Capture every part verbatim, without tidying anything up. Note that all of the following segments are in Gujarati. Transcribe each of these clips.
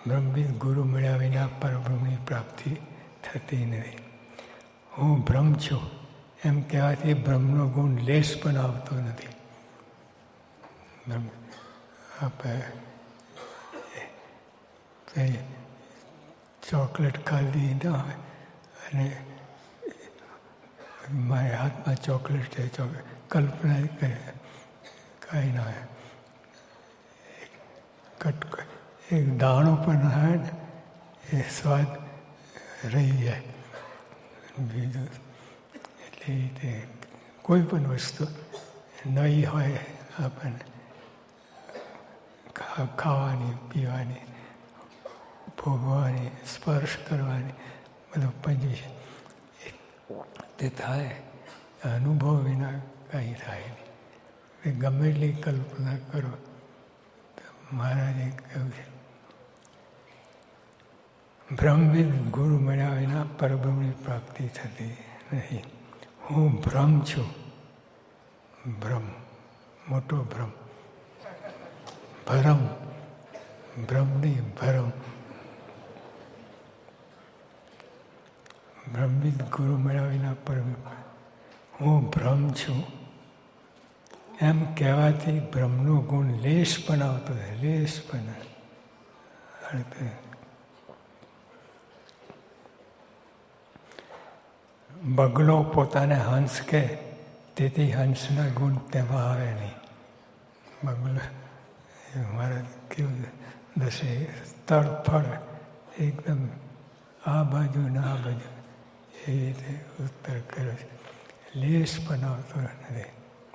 બ્રહ્મવિદ ગુરુ મળ્યા વિના પરબ્રહ્મની પ્રાપ્તિ થતી નથી. હું બ્રહ્મ છું એમ કહેવાથી બ્રહ્મનો ગુણ લેશ પણ આવતો નથી. આપણે ચોકલેટ ખાધી ના હોય અને મારા હાથમાં ચોકલેટ છે, ચોકલેટ કલ્પના કરે કાંઈ ના હોય. કટ એક દાણો પણ હોય ને એ સ્વાદ રહી જાય. બીજું એટલે તે કોઈ પણ વસ્તુ નહીં હોય આપણને ખાવાની, પીવાની, ભોગવાની, સ્પર્શ કરવાની બધું પંજી તે થાય. અનુભવ વિના કંઈ થાય નહીં. ગમે એટલી કલ્પના કરો તો મહારાજે કહ્યું છે બ્રહ્મવિદ ગુરુ મળ્યા વિના પરબ્રહ્મની પ્રાપ્તિ થતી નહીં. હું બ્રહ્મ છું. બ્રહ્મ, મોટો બ્રહ્મ. ભરમ, બ્રહ્મ નહીં ભરમ. બ્રહ્મવિદ ગુરુ મળ્યા વિના પરમ. હું બ્રહ્મ છું એમ કહેવાથી બ્રહ્મનો ગુણ લેશ પણ આવતો હોય. લેશ પણ બગલો પોતાને હંસ કે તેથી હંસના ગુણ તેમાં આવે નહીં. બગલો મારે કેવું દસે તડફડ એકદમ આ બાજુ ને આ બાજુ એ રીતે ઉત્તર કર્યો છે. લેશ પણ આવતો નથી.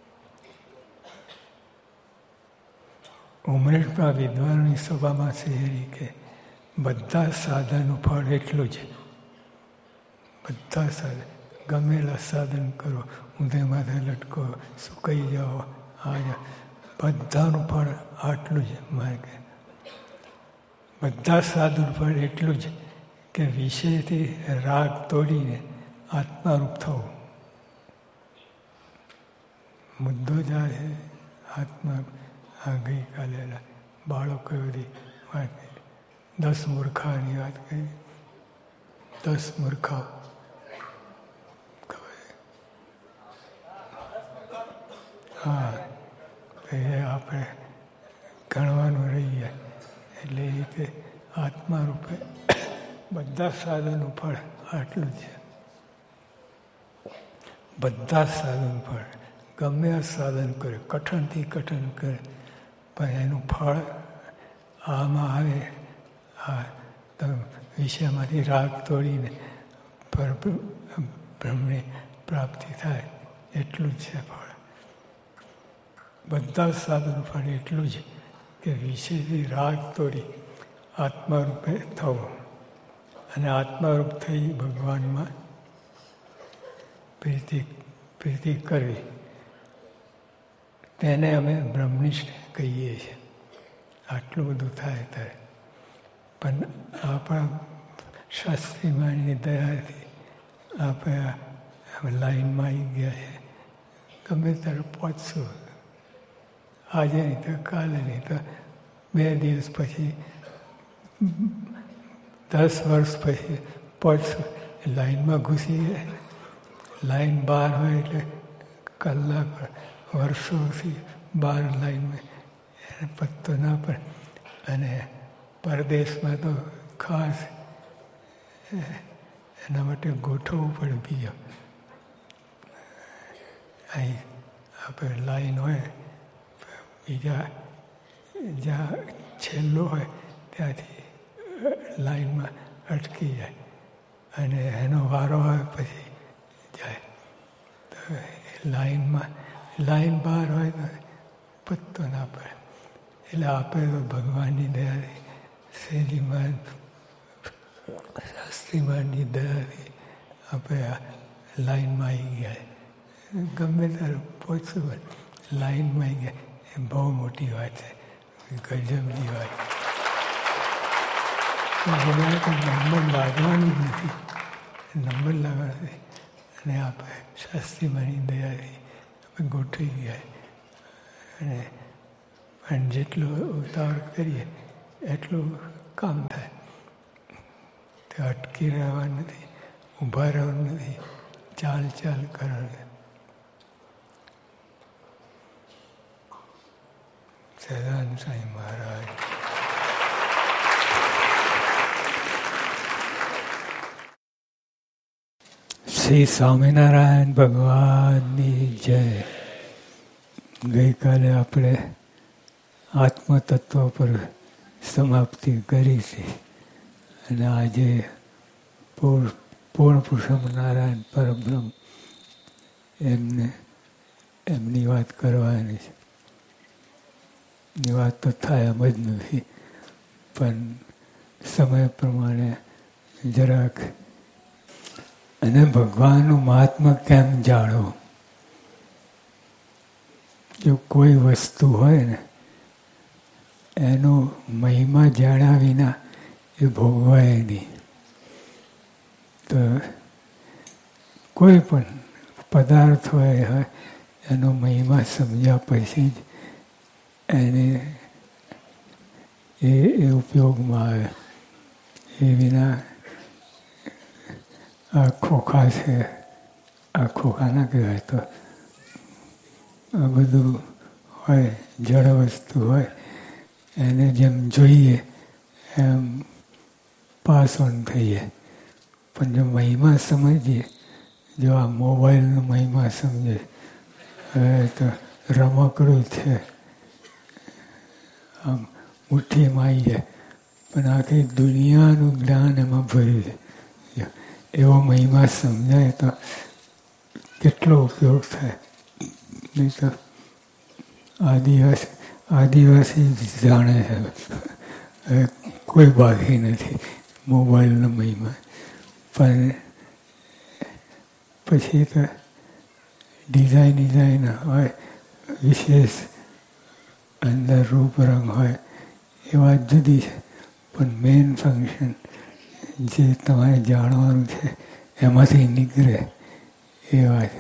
ઉમરેઠમાં વિદ્વાનની સભામાં શહેરી કે બધા સાધનનું ફળ એટલું જ. બધા સાધન ગમેલા સાધન કરો, ઊંધે માથે લટકો, સુકાઈ જાઓ, આ જાઓ, બધાનું ફળ આટલું જ. મારે કે બધા સાધન ફળ એટલું જ કે વિષયથી રાગ તોડીને આત્મારૂપ થવું. મુદ્દો જાય છે આત્મા. આ ગઈકાલે બાળકો બધી વાત કરી, દસ મૂર્ખાની વાત કરી. દસ મૂર્ખા હા એ આપણે ગણવાનું રહી જાય. એટલે એ રીતે આત્મા રૂપે બધા સાધનનું ફળ આટલું જ છે. બધા સાધન ફળ ગમે આ સાધન કરે, કઠણથી કઠણ કરે, પણ એનું ફળ આમાં આવે. આ તમે વિષયમાંથી રાગ તોડીને પર બ્રહ્મની પ્રાપ્તિ થાય એટલું જ છે ફળ. બધા સાધન ફળ એટલું જ કે વિષયથી રાગ તોડી આત્મારૂપે થવું અને આત્મારૂપ થઈ ભગવાનમાં પ્રીતિ પ્રીતિ કરવી. તેને અમે બ્રહ્મનિષ્ઠ કહીએ છીએ. આટલું બધું થાય ત્યારે પણ આપણા શાસ્ત્રીમાની દયાથી આપણે લાઈનમાં આવી ગયા છે. ગમે ત્યારે પહોંચશું. આજે નહીં તો કાલે નહીં તો બે દિવસ પછી, દસ વર્ષ પછી પહોંચશું. લાઈનમાં ઘૂસી જાય. લાઈન બહાર હોય એટલે કલાક વર્ષોથી બહાર લાઈનમાં એને પત્તો ના પડે. અને પરદેશમાં તો ખાસ એના માટે ગોઠવવું પડે. બીજો અહીં આપણે લાઈન હોય, બીજા જ્યાં છેલ્લો હોય ત્યાંથી લાઈનમાં અટકી જાય અને એનો વારો હોય પછી જાય. તો લાઈનમાં લાઈન બહાર હોય તો પત્તો ના પડે. એટલે આપણે તો ભગવાનની દયાથી, શ્રીજીમાં શાસ્ત્રીમાનની દયાથી આપણે આ લાઈનમાં આવી ગયા. ગમે ત્યારે પહોંચશું હોય લાઈનમાં આવી ગયા. એ બહુ મોટી વાત છે, ગજબની વાત. બોલાય તો નંબર લાગવાનું જ નથી. નંબર લાગવાનો અને આપણે શાસ્ત્રીમાની દયાથી આપણે ગોઠવી ગયા. અને પણ જેટલો ઉતાવળ કરીએ એટલું કામ થાય. તે અટકી રહેવા નથી, ઊભા રહેવું નથી, ચાલ ચાલ કરવાનું. સદાનંદ સાંઈ મહારાજ. શ્રી સ્વામિનારાયણ ભગવાનની જય. ગઈકાલે આપણે આત્મતત્વ પર સમાપ્તિ કરી છે અને આજે પૂર્ણ પુરુષોત્તમ નારાયણ પરબ્રહ્મ એમને એમની વાત કરવાની છે. ની વાત તો થાય એમ જ નથી, પણ સમય પ્રમાણે જરાક. અને ભગવાનનું મહાત્મા કેમ જાણવું? જો કોઈ વસ્તુ હોય ને એનો મહિમા જાણ્યા વિના એ ભોગવાય નહીં. તો કોઈ પણ પદાર્થ હોય એનો મહિમા સમજ્યા પછી જ એને એ એ ઉપયોગમાં આવે. એ વિના આ ખોખા છે, આ ખોખા ના કહેવાય, તો આ બધું હોય, જળ વસ્તુ હોય, એને જેમ જોઈએ એમ પાસ ઓન થઈએ. પણ જો મહિમા સમજીએ, જો આ મોબાઈલનો મહિમા સમજે, હવે તો રમકડું છે, આમ મુઠ્ઠીમાં આવી જાય, પણ આખી દુનિયાનું જ્ઞાન એમાં ભર્યું છે. એવો મહિમા સમજાય તો કેટલો ઉપયોગ થાય. નહીં તો આદિવાસી આદિવાસી જાણે છે, હવે કોઈ બાકી નથી મોબાઈલનો મહિમા. પણ પછી તો ડિઝાઇન ડિઝાઇન હોય, વિશેષ અંદર રૂપ રંગ હોય, એ વાત જુદી છે. પણ મેઇન ફંક્શન જે તમારે જાણવાનું છે એમાંથી નીકળે એ વાત.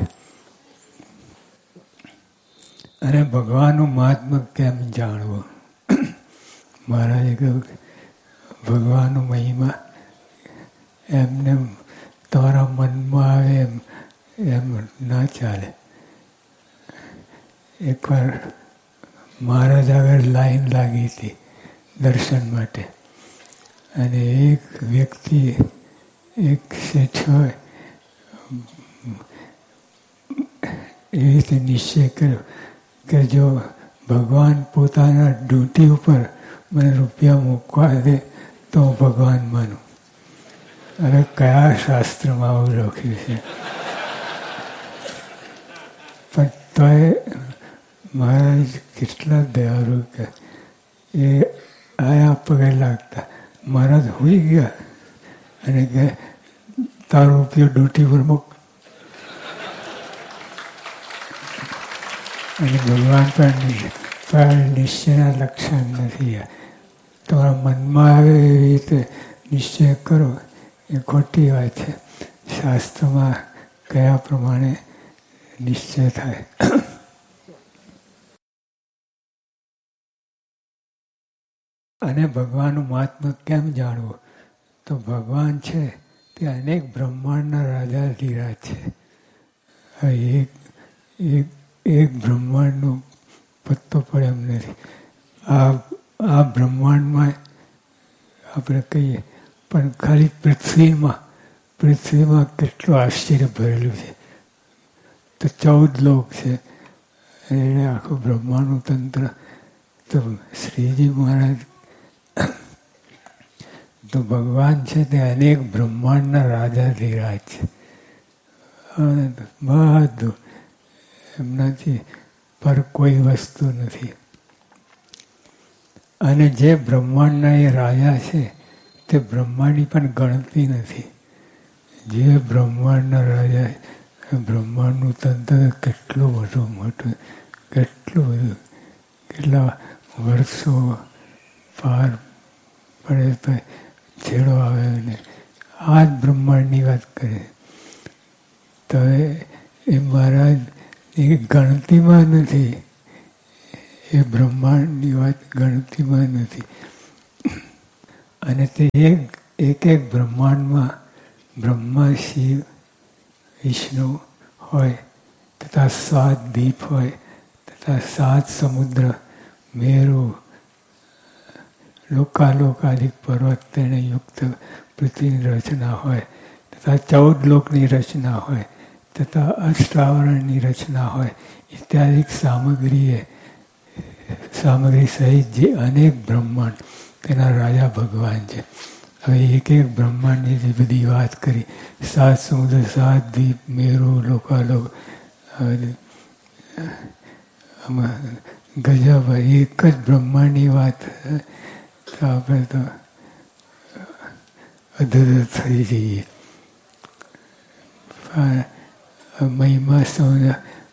અને ભગવાનનું મહાત્મા કેમ જાણવું? મહારાજે કહ્યું ભગવાનનો મહિમા એમને તમારા મનમાં આવે એમ એમ ના ચાલે. એકવાર મહારાજ આગળ લાઈન લાગી હતી દર્શન માટે, અને એક વ્યક્તિ એક શેઠ હોય એ રીતે નિશ્ચય કર્યો કે જો ભગવાન પોતાના ડ્યુટી ઉપર મને રૂપિયા મૂકવા દે તો ભગવાન માનું. હવે કયા શાસ્ત્રમાં આવું લખ્યું છે? પણ તોય મહારાજ કેટલા દયાળુ કે એ આયા પગે લાગતા. મહારાજ હોઈ ગયા અને કે તારો રૂપિયો ડ્યુટી પર મૂક. અને ભગવાન પણ પણ નિશ્ચયના લક્ષણ નથી. તમારા મનમાં આવે એવી રીતે નિશ્ચય કરો એ ખોટી વાત છે. શાસ્ત્રમાં કયા પ્રમાણે નિશ્ચય થાય. અને ભગવાનનું મહાત્મા કેમ જાણવું? તો ભગવાન છે તે અનેક બ્રહ્માંડના રાજાધીરાજ છે. એક એક એક બ્રહ્માંડનો પત્તો પડે એમ નથી. આ આ બ્રહ્માંડમાં આપણે કહીએ, પણ ખાલી પૃથ્વીમાં પૃથ્વીમાં કેટલું આશ્ચર્ય ભરેલું છે. તો ચૌદ લોક છે, એને આખું બ્રહ્માંડનું તંત્ર. તો શ્રીજી મહારાજ તો ભગવાન છે તે અનેક બ્રહ્માંડના રાજાધીરાજ છે. બધું એમનાથી પર કોઈ વસ્તુ નથી. અને જે બ્રહ્માંડના એ રાજા છે તે બ્રહ્માંડની પણ ગણતી નથી. જે બ્રહ્માંડના રાજા, બ્રહ્માંડનું તંત્ર કેટલું બધું મોટું, કેટલું બધું, કેટલા વર્ષો પાર પડે તો છેડો આવે ને આ જ બ્રહ્માંડની વાત કરે. તો એ મહારાજ એ ગણતીમાં નથી. એ બ્રહ્માંડની વાત ગણતીમાં નથી. અને તે એક એક એક બ્રહ્માંડમાં બ્રહ્મા, શિવ, વિષ્ણુ હોય, તથા સાત દીપ હોય, તથા સાત સમુદ્ર, મેરુ, લોકાલોકાદિક પર્વત તેને યુક્ત પૃથ્વીની રચના હોય, તથા ચૌદ લોકની રચના હોય, તથા અષ્ટાવરણની રચના હોય, ઇત્યાદિક સામગ્રીએ સામગ્રી સહિત જે અનેક બ્રહ્માંડ તેના રાજા ભગવાન છે. હવે એક એક બ્રહ્માંડની જે બધી વાત કરી, સાત સમુદ્ર, સાત દ્વીપ, મેરુ, લોકાલોક, ગજબ, એક જ બ્રહ્માંડની વાત તો આપણે તો અધર થઈ જઈએ. મહિમા સમજ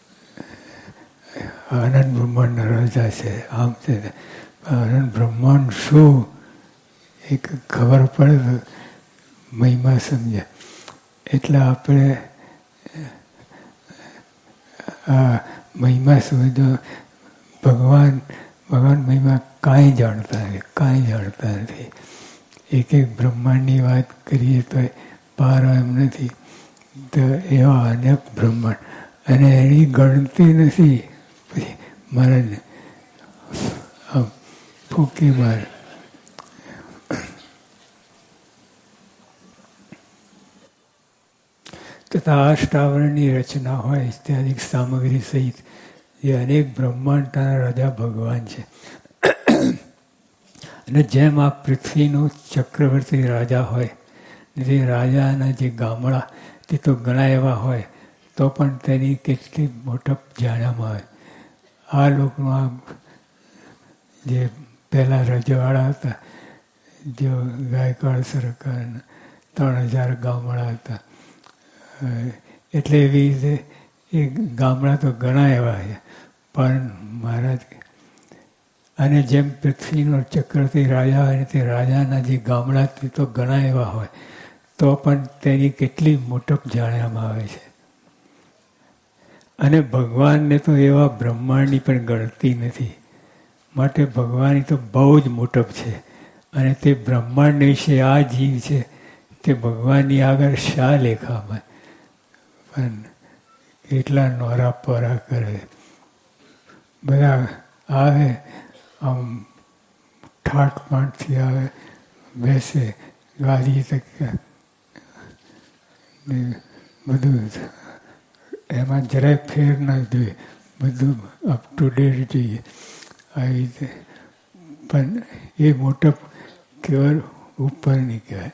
આનંદ બ્રહ્માંડના રાજા છે, આમ છે. આનંદ બ્રહ્માંડ શું એક ખબર પડે તો મહિમા સમજ્યા. એટલે આપણે આ મહિમા સમજો. ભગવાન ભગવાન મહિમા કાંઈ જાણતા નથી, કાંઈ જાણતા નથી. એક એક બ્રહ્માંડની વાત કરીએ તો પાર એમ નથી. તો એવા અનેક બ્રહ્માંડ અને એની ગણતી નથી. પછી મહારાજ આમ ફૂંકી મારે. તથા અષ્ટાવરણની રચના હોય, ઇત્યાદિ સામગ્રી સહિત જે અનેક બ્રહ્માંડના રાજા ભગવાન છે. અને જેમ આ પૃથ્વીનો ચક્રવર્તી રાજા હોય, તે રાજાના જે ગામડા તે તો ઘણા એવા હોય, તો પણ તેની કેટલી મોટપ જાણ્યામાં આવે. આ લોકમાં જે પહેલાં રજવાડા હતા, જો ગાયકવાડ સરકારના ત્રણ હજાર ગામડા હતા. એટલે એવી રીતે એ ગામડા તો ઘણા એવા છે. પણ મહારાજ અને જેમ પૃથ્વીનો ચક્રવર્તી રાજા હોય, તે રાજાના જે ગામડા તે તો ઘણા એવા હોય, તો પણ તેની કેટલી મોટપ જાણવામાં આવે છે. અને ભગવાનને તો એવા બ્રહ્માંડની પણ ગણતી નથી. માટે ભગવાનની તો બહુ જ મોટપ છે. અને તે બ્રહ્માંડ વિશે આ જીવ છે તે ભગવાનની આગળ શા લેખામાં પણ કેટલા નોરા પોરા કરે. બધા આવે આમ ઠાઠમાઠથી આવે, બેસે ગાદી તક બધું એમાં જરાય ફેર ના જોઈએ, બધું અપ ટુ ડેટ જોઈએ. આવી રીતે પણ એ મોટપ કેવળ ઉપરની કહેવાય.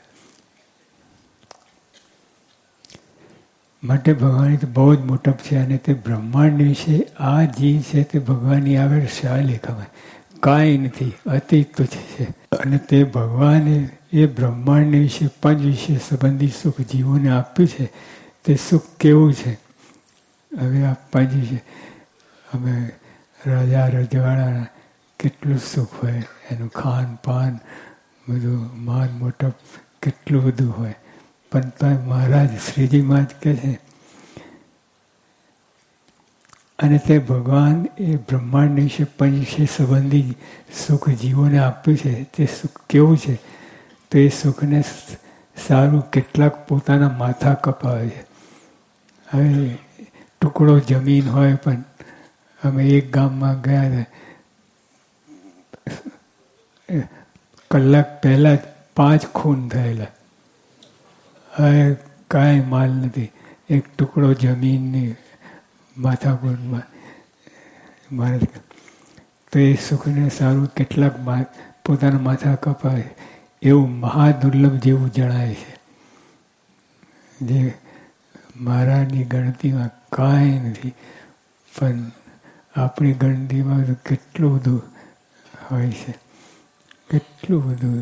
માટે ભગવાનની તો બહુ જ મોટપ છે. અને તે બ્રહ્માંડ વિશે આ જીવ છે તે ભગવાનની આગળ શા લેખામાં કાંઈ નથી, અતિ તુચ્છ છે. અને તે ભગવાને એ બ્રહ્માંડ વિશે પંચ વિશે સંબંધી સુખ જીવોને આપ્યું છે. તે સુખ કેવું છે? હવે આ પંચ વિશે અમે રાજા રજવાડાના કેટલું સુખ હોય, એનું ખાન પાન બધું માન મોટપ કેટલું બધું હોય. પણ તો મહારાજ શ્રીજીમાં જ કહે છે. અને તે ભગવાન એ બ્રહ્માંડ વિશે પંચ વિશે સંબંધી સુખ જીવોને આપ્યું છે. તે સુખ કેવું છે? તો એ સુખને સારું કેટલાક પોતાના માથા કપાવે છે. હવે ટુકડો જમીન હોય, પણ અમે એક ગામમાં ગયા હતા, કલાક પહેલાં જ પાંચ ખૂન થયેલા. હવે કાંઈ માલ નથી. એક ટુકડો જમીનની માથાકૂટમાં મારે તો એ સુખને સારું કેટલાક પોતાના માથા કપાય એવું મહાદુર્લભ જેવું જણાય છે. જે મહારાજની ગણતીમાં કાંઈ નથી. પણ આપણી ગણતીમાં તો કેટલું બધું હોય છે, કેટલું બધું.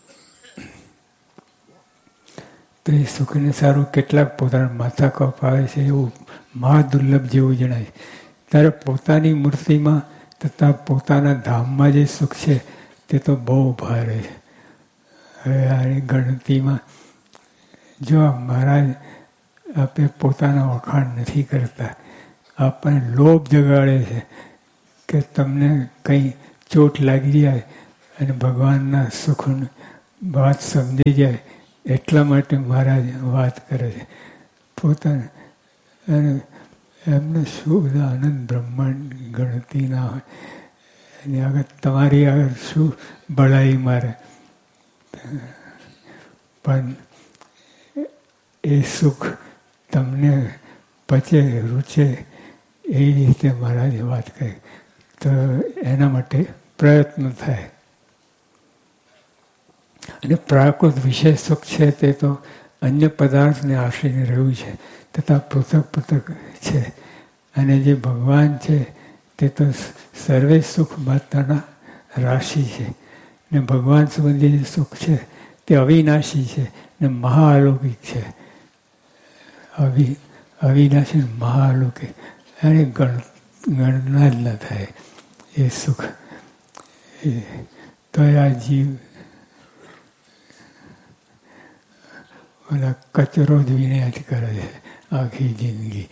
તો એ સુખને સારું કેટલાક પોતાના માથા કપાવે છે એવું મહાદુર્લભ જેવું જણાય. ત્યારે પોતાની મૂર્તિમાં તથા પોતાના ધામમાં જે સુખ છે તે તો બહુ ભારે છે. હવે આની ગણતીમાં જો મહારાજ આપણે પોતાના વખાણ નથી કરતા, આપણને લોભ જગાડે છે કે તમને કંઈ ચોટ લાગી જાય અને ભગવાનના સુખ વાત સમજી જાય એટલા માટે મહારાજ વાત કરે છે. પોતાને અને એમને શુદ્ધ આનંદ બ્રહ્માંડ ગણતી ના હોય. એની આગળ તમારી આગળ શું બળાઈ મારે, પણ એ સુખ તમને પચે રૂચે એ રીતે મહારાજે વાત કરી. તો એના માટે પ્રયત્ન થાય. અને પ્રાકૃત વિશેષ સુખ છે તે તો અન્ય પદાર્થને આશ્રયને રહ્યું છે, તથા પૃથક પૃથક છે. અને જે ભગવાન છે તે તો સર્વે સુખ માત્રના રાશિ છે. ને ભગવાન સંબંધી જે સુખ છે તે અવિનાશી છે ને મહાઅલૌકિક છે. અવિ અવિનાશી મહાઅલૌકિક એને ગણ ગણના જ ન થાય એ સુખ. એ તો આ જીવ ઓલા કચરો જ વિનય કરે છે આખી જિંદગી.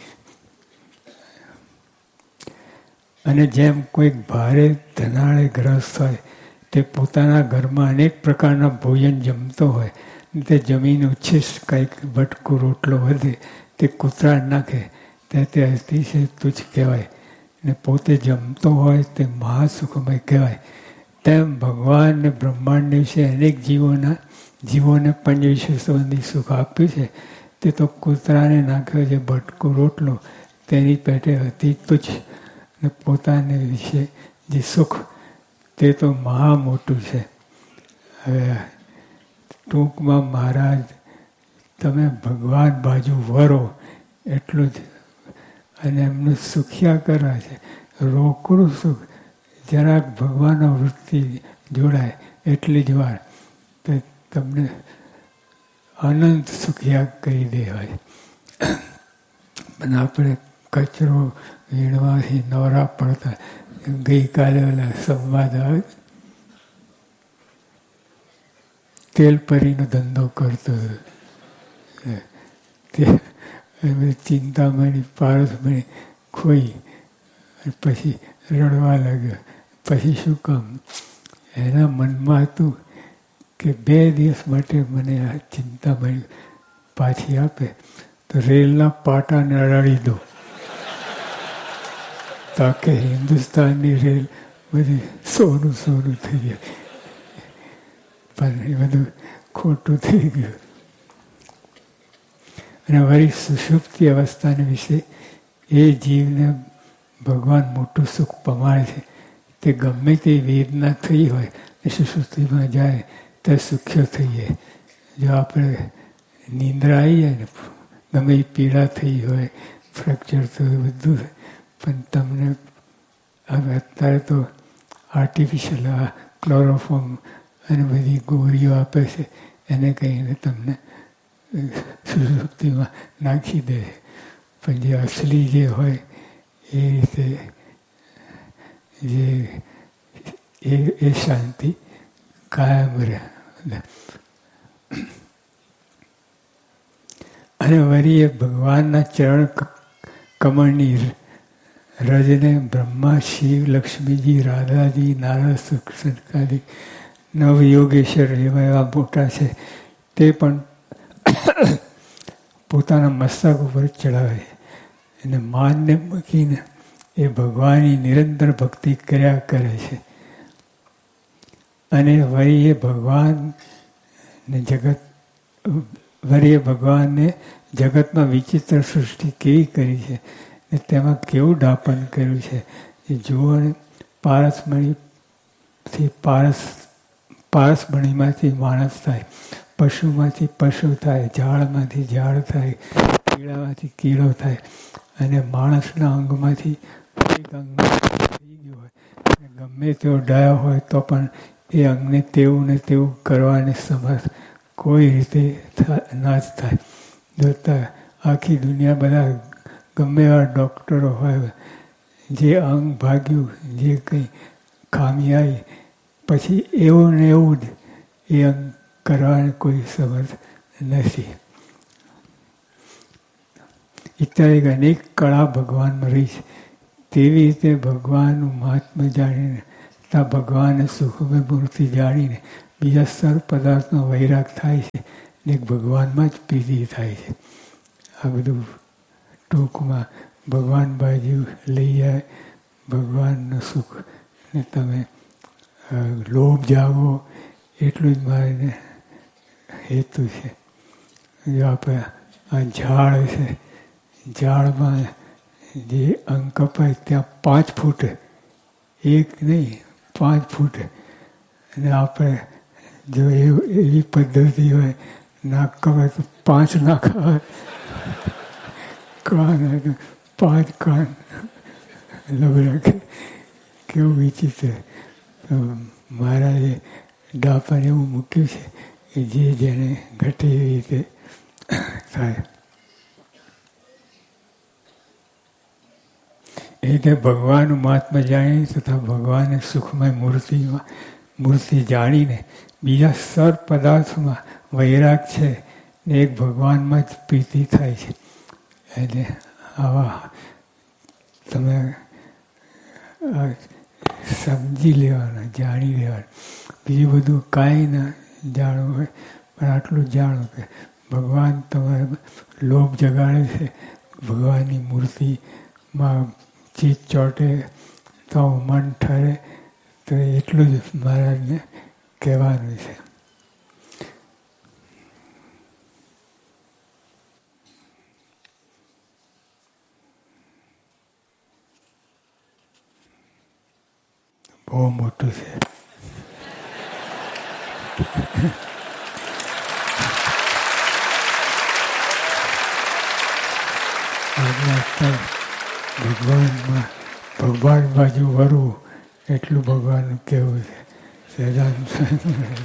અને જેમ કોઈક ભારે ધનાળે ગ્રસ્ત હોય તે પોતાના ઘરમાં અનેક પ્રકારના ભોજન જમતો હોય, તે જમીન ઉચ્છિષ્ટ કંઈક બટકું રોટલો વધે તે કૂતરા નાખે તે તે અતિશય તુચ્છ કહેવાય ને પોતે જમતો હોય તે મહાસુખમય કહેવાય. તેમ ભગવાન ને બ્રહ્માંડ વિશે અનેક જીવોના જીવોને પંચ વિશે સંબંધી સુખ આપ્યું છે. તે તો કૂતરાને નાખ્યો છે બટકું રોટલો, તેની પેટે અતિ તુચ્છ ને પોતાને વિશે જે સુખ તે તો મહા મોટું છે. હવે ટૂંકમાં મહારાજ તમે ભગવાન બાજુ વરો એટલું જ. અને એમનું સુખ્યા કરવા છે રોકડું સુખ. જરાક ભગવાનના વૃત્તિ જોડાય એટલી જ વાર તો તમને અનંત સુખ્યા કહી દેવાય. પણ આપણે કચરો વીણવાથી નવરા પડતા. ગઈકાલે ઓલા સંવાદ આવે તેલપરીનો ધંધો કરતો તે ચિંતામણી પારસમણી ખોઈ પછી રડવા લાગ્યો. પછી શું કામ? એના મનમાં હતું કે બે દિવસ માટે મને આ ચિંતામણી પાછી આપે તો રેલના પાટાને અડાડી દો, તાકે હિન્દુસ્તાનની રેલ બધી સોનું સોનું થઈ જાય. પણ એ બધું ખોટું થઈ ગયું. અને વળી સુષુપ્તિ અવસ્થાને વિશે એ જીવને ભગવાન મોટું સુખ પમાડે છે. તે ગમે તે વેદના થઈ હોય એ સુષુપ્તિમાં જાય તો સુખ્ય થઈએ. જો આપણે નિંદ્રા આવી જાય ને ગમે એ પીડા થઈ હોય, ફ્રેક્ચર થયું બધું, પણ તમને હવે અત્યારે તો આર્ટિફિશિયલ આ ક્લોરોફોર્મ અને બધી ગોળીઓ આપે છે, એને કહીને તમને સુષુપ્તિમાં નાખી દે. પણ જે અસલી જે હોય એ રીતે જે એ એ શાંતિ કાયમ રહે. અને વળી એ ભગવાનના ચરણ કમળની રજને બ્રહ્મા, શિવ, લક્ષ્મીજી, રાધાજી, નારદ, સનકાદિક નવયોગેશ્વર એવા એવા મોટા છે તે પણ પોતાના મસ્તક ઉપર ચડાવે છે. અને માનને મૂકીને એ ભગવાનની નિરંતર ભક્તિ કર્યા કરે છે. અને વળી એ ભગવાન ને જગત વળી એ ભગવાનને જગતમાં વિચિત્ર સૃષ્ટિ કેવી કરી છે ને તેમાં કેવું ડાપણ કર્યું છે એ જુઓ ને. પારસમણીથી પારસ પારસમણીમાંથી માણસ થાય, પશુમાંથી પશુ થાય, ઝાડમાંથી ઝાડ થાય, કીડામાંથી કીડો થાય. અને માણસના અંગમાંથી એક અંગ થઈ ગયું હોય ગમે તેવો ડાયો હોય તો પણ એ અંગને તેવું ને તેવું કરવાને સમર્થ કોઈ રીતે ના જ થાય. જોતા આખી દુનિયા બધા ગમે એવા ડૉક્ટરો હોય, જે અંગ ભાગ્યું, જે કંઈ ખામી આવી, પછી એવું ને એવું જ એ અંગ કરવાને કોઈ સમર્થ નથી. ઇત્યાદિ અનેક કળા ભગવાનમાં રહી છે. તેવી રીતે ભગવાનનું મહાત્મ્ય જાણીને તથા ભગવાનને સુખમય મૂર્તિ જાણીને બીજા સર્વ પદાર્થનો વૈરાગ થાય છે ને ભગવાનમાં જ પ્રીતિ થાય છે. આ બધું ટૂંકમાં ભગવાન બાજુ લઈ જાય, ભગવાનનું સુખ ને તમે લોભ જાગો, એટલું જ મારે હેતુ છે. જો આપણે આ ઝાડ છે, ઝાડમાં જે અંગ કપાય ત્યાં પાંચ ફૂટ, એક નહીં પાંચ ફૂટ, અને આપણે જો એવી પદ્ધતિ હોય નાક કપાય તો પાંચ નાક આવે, કાન પાંચ કાન લબડા, કેવું વિચિત્ર. તો મહારાજે ડાપાને એવું મૂક્યું છે કે જે જેને ઘટે એવી રીતે થાય. એ રીતે ભગવાનનું મહાત્મા જાણી તથા ભગવાનને સુખમય મૂર્તિમાં મૂર્તિ જાણીને બીજા સર્વ પદાર્થોમાં વૈરાગ છે ને એક ભગવાનમાં જ પ્રીતિ થાય છે. એટલે આવા તમે સમજી લેવાના, જાણી લેવાના. બીજું બધું કાંઈ ના જાણવું હોય, પણ આટલું જાણો કે ભગવાન તમારે લોભ જગાડે છે, ભગવાનની મૂર્તિમાં ચીજ ચોંટે તો મન ઠરે, તો એટલું જ મહારાજને કહેવાનું છે. બહુ મોટું છે. ભગવાનમાં ભગવાન બાજુ વરવું એટલું ભગવાનનું કહેવું છે. સહેજાનંદ